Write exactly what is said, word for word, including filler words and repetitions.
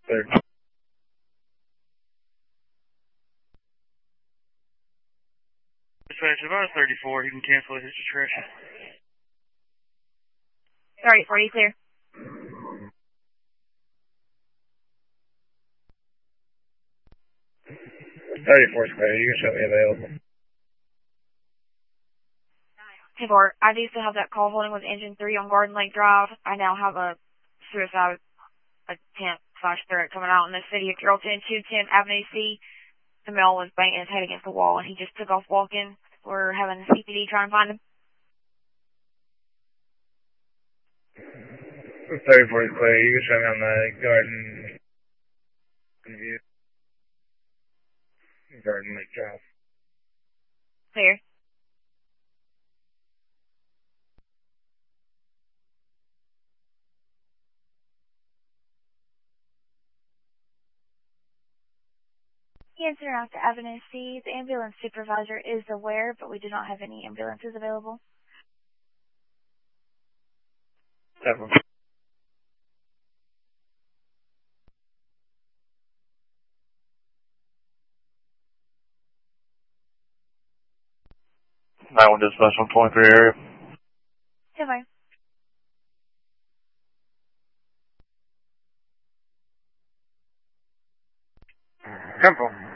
Clear. Dispatch, about a thirty-four, you can cancel his discretion. thirty-four, you clear? thirty-four is clear, you can show me available. Hey, Bart, I do still have that call holding with Engine three on Garden Lake Drive. I now have a suicide attempt slash threat coming out in the city of Carrollton, two ten Avenue C. The male was banging his head against the wall, and he just took off walking. We're having C P D trying to find him. thirty-four is clear, you can show me on the Garden View. Garden Lake Drive. Clear. Answer out to Avenue C. The ambulance supervisor is aware, but we do not have any ambulances available. Several. nine one dispatch on twenty-three area. Hey, bye. Temple.